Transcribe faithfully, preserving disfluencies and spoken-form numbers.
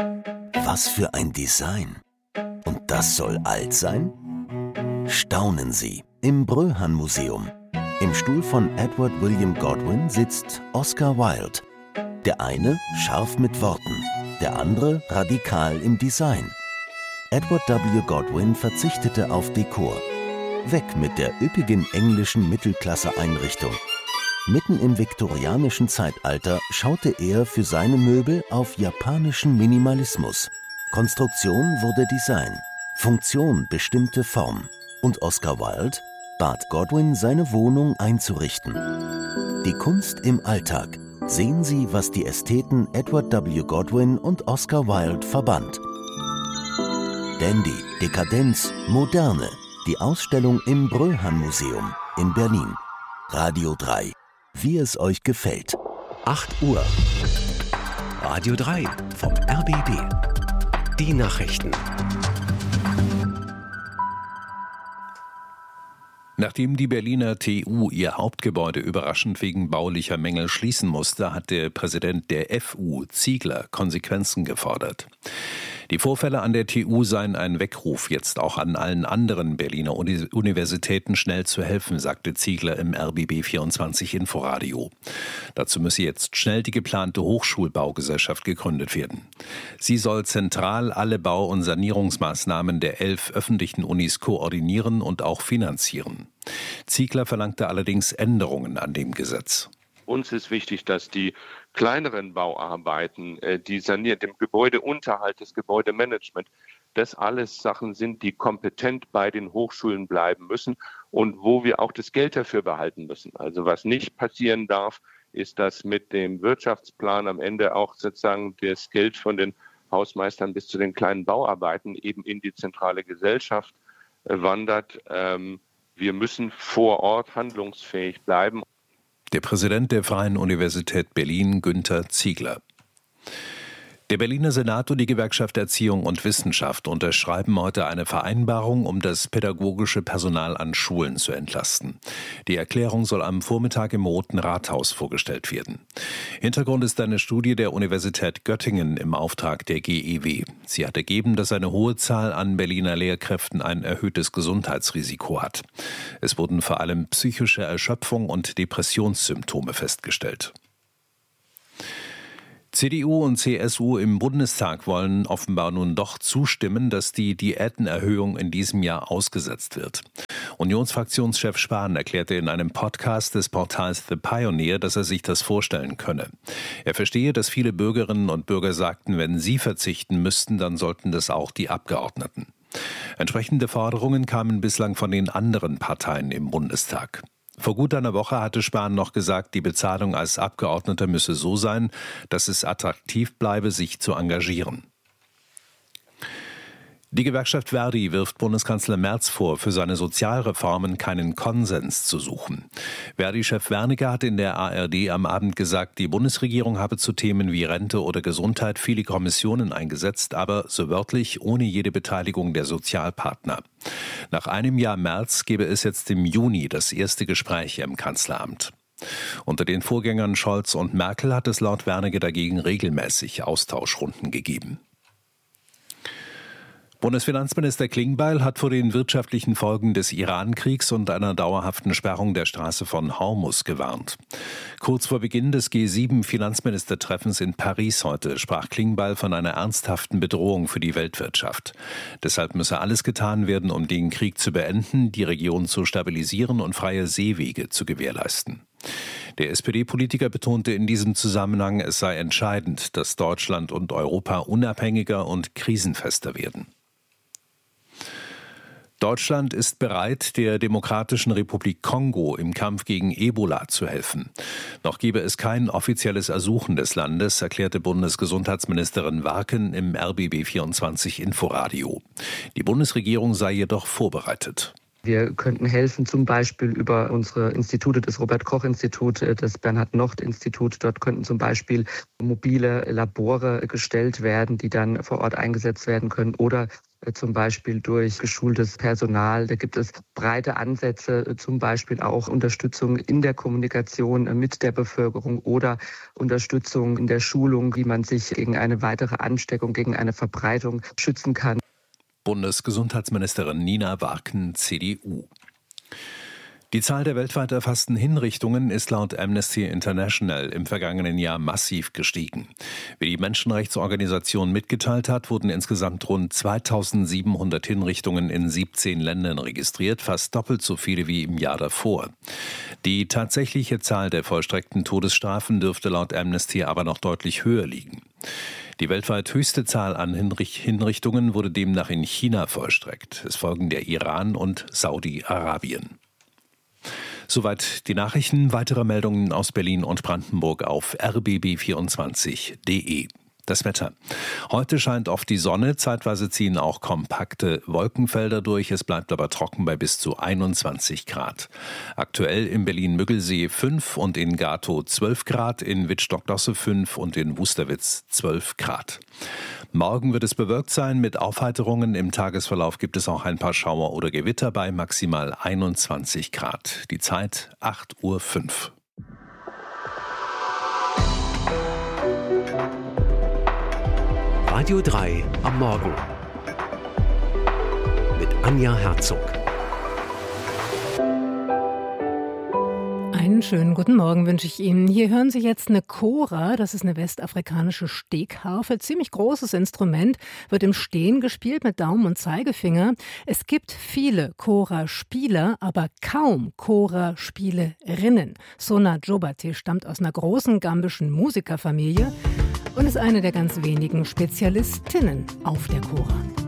Was für ein Design! Und das soll alt sein? Staunen Sie im Bröhan-Museum. Im Stuhl von Edward William Godwin sitzt Oscar Wilde. Der eine scharf mit Worten, der andere radikal im Design. Edward W. Godwin verzichtete auf Dekor. Weg mit der üppigen englischen Mittelklasse-Einrichtung. Mitten im viktorianischen Zeitalter schaute er für seine Möbel auf japanischen Minimalismus. Konstruktion wurde Design, Funktion bestimmte Form. Und Oscar Wilde bat Godwin, seine Wohnung einzurichten. Die Kunst im Alltag. Sehen Sie, was die Ästheten Edward W. Godwin und Oscar Wilde verband. Dandy, Dekadenz, Moderne. Die Ausstellung im Bröhan-Museum in Berlin. Radio drei. Wie es euch gefällt. acht Uhr. Radio drei vom R B B. Die Nachrichten. Nachdem die Berliner T U ihr Hauptgebäude überraschend wegen baulicher Mängel schließen musste, hat der Präsident der F U, Ziegler, Konsequenzen gefordert. Die Vorfälle an der T U seien ein Weckruf, jetzt auch an allen anderen Berliner Universitäten schnell zu helfen, sagte Ziegler im R B B vierundzwanzig Inforadio. Dazu müsse jetzt schnell die geplante Hochschulbaugesellschaft gegründet werden. Sie soll zentral alle Bau- und Sanierungsmaßnahmen der elf öffentlichen Unis koordinieren und auch finanzieren. Ziegler verlangte allerdings Änderungen an dem Gesetz. Uns ist wichtig, dass die kleineren Bauarbeiten, die saniert, dem Gebäudeunterhalt, das Gebäudemanagement, das alles Sachen sind, die kompetent bei den Hochschulen bleiben müssen und wo wir auch das Geld dafür behalten müssen. Also was nicht passieren darf, ist, dass mit dem Wirtschaftsplan am Ende auch sozusagen das Geld von den Hausmeistern bis zu den kleinen Bauarbeiten eben in die zentrale Gesellschaft wandert. Wir müssen vor Ort handlungsfähig bleiben. Der Präsident der Freien Universität Berlin, Günther Ziegler. Der Berliner Senat und die Gewerkschaft Erziehung und Wissenschaft unterschreiben heute eine Vereinbarung, um das pädagogische Personal an Schulen zu entlasten. Die Erklärung soll am Vormittag im Roten Rathaus vorgestellt werden. Hintergrund ist eine Studie der Universität Göttingen im Auftrag der G E W. Sie hat ergeben, dass eine hohe Zahl an Berliner Lehrkräften ein erhöhtes Gesundheitsrisiko hat. Es wurden vor allem psychische Erschöpfung und Depressionssymptome festgestellt. C D U und C S U im Bundestag wollen offenbar nun doch zustimmen, dass die Diätenerhöhung in diesem Jahr ausgesetzt wird. Unionsfraktionschef Spahn erklärte in einem Podcast des Portals The Pioneer, dass er sich das vorstellen könne. Er verstehe, dass viele Bürgerinnen und Bürger sagten, wenn sie verzichten müssten, dann sollten das auch die Abgeordneten. Entsprechende Forderungen kamen bislang von den anderen Parteien im Bundestag. Vor gut einer Woche hatte Spahn noch gesagt, die Bezahlung als Abgeordneter müsse so sein, dass es attraktiv bleibe, sich zu engagieren. Die Gewerkschaft Verdi wirft Bundeskanzler Merz vor, für seine Sozialreformen keinen Konsens zu suchen. Verdi-Chef Wernicke hat in der A R D am Abend gesagt, die Bundesregierung habe zu Themen wie Rente oder Gesundheit viele Kommissionen eingesetzt, aber so wörtlich ohne jede Beteiligung der Sozialpartner. Nach einem Jahr Merz gebe es jetzt im Juni das erste Gespräch im Kanzleramt. Unter den Vorgängern Scholz und Merkel hat es laut Wernicke dagegen regelmäßig Austauschrunden gegeben. Bundesfinanzminister Klingbeil hat vor den wirtschaftlichen Folgen des Iran-Kriegs und einer dauerhaften Sperrung der Straße von Hormuz gewarnt. Kurz vor Beginn des G sieben Finanzministertreffens in Paris heute sprach Klingbeil von einer ernsthaften Bedrohung für die Weltwirtschaft. Deshalb müsse alles getan werden, um den Krieg zu beenden, die Region zu stabilisieren und freie Seewege zu gewährleisten. Der S P D-Politiker betonte in diesem Zusammenhang, es sei entscheidend, dass Deutschland und Europa unabhängiger und krisenfester werden. Deutschland ist bereit, der Demokratischen Republik Kongo im Kampf gegen Ebola zu helfen. Noch gebe es kein offizielles Ersuchen des Landes, erklärte Bundesgesundheitsministerin Warken im R B B vierundzwanzig Inforadio. Die Bundesregierung sei jedoch vorbereitet. Wir könnten helfen, zum Beispiel über unsere Institute, das Robert-Koch-Institut, das Bernhard-Nocht-Institut. Dort könnten zum Beispiel mobile Labore gestellt werden, die dann vor Ort eingesetzt werden können, oder zum Beispiel durch geschultes Personal. Da gibt es breite Ansätze, zum Beispiel auch Unterstützung in der Kommunikation mit der Bevölkerung oder Unterstützung in der Schulung, wie man sich gegen eine weitere Ansteckung, gegen eine Verbreitung schützen kann. Bundesgesundheitsministerin Nina Warken, C D U. Die Zahl der weltweit erfassten Hinrichtungen ist laut Amnesty International im vergangenen Jahr massiv gestiegen. Wie die Menschenrechtsorganisation mitgeteilt hat, wurden insgesamt rund zweitausendsiebenhundert Hinrichtungen in siebzehn Ländern registriert, fast doppelt so viele wie im Jahr davor. Die tatsächliche Zahl der vollstreckten Todesstrafen dürfte laut Amnesty aber noch deutlich höher liegen. Die weltweit höchste Zahl an Hinrichtungen wurde demnach in China vollstreckt. Es folgen der Iran und Saudi-Arabien. Soweit die Nachrichten. Weitere Meldungen aus Berlin und Brandenburg auf r b b vierundzwanzig punkt d e. Das Wetter. Heute scheint oft die Sonne, zeitweise ziehen auch kompakte Wolkenfelder durch. Es bleibt aber trocken bei bis zu einundzwanzig Grad. Aktuell in Berlin-Müggelsee fünf und in Gatow zwölf Grad, in Wittstock-Dosse fünf und in Wusterwitz zwölf Grad. Morgen wird es bewölkt sein mit Aufheiterungen. Im Tagesverlauf gibt es auch ein paar Schauer oder Gewitter bei maximal einundzwanzig Grad. Die Zeit acht Uhr fünf. Radio drei am Morgen mit Anja Herzog. Einen schönen guten Morgen wünsche ich Ihnen. Hier hören Sie jetzt eine Kora, das ist eine westafrikanische Stegharfe. Ziemlich großes Instrument, wird im Stehen gespielt mit Daumen und Zeigefinger. Es gibt viele Kora-Spieler, aber kaum Kora-Spielerinnen. Sona Jobate stammt aus einer großen gambischen Musikerfamilie und ist eine der ganz wenigen Spezialistinnen auf der Kora.